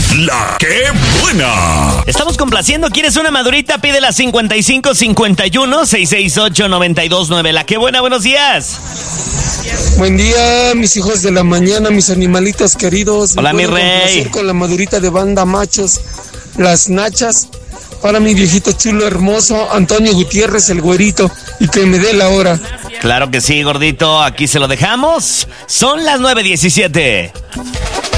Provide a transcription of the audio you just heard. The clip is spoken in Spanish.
La que buena. Estamos complaciendo. ¿Quieres una madurita? Pídela 5551-668-929. La que buena, buenos días. Buen día, mis hijos de la mañana, mis animalitos queridos. Hola, mi rey. Con la madurita de banda machos, las nachas. Para mi viejito chulo hermoso, Antonio Gutiérrez, el güerito. Y que me dé la hora. Claro que sí, gordito. Aquí se lo dejamos. Son las 9:17.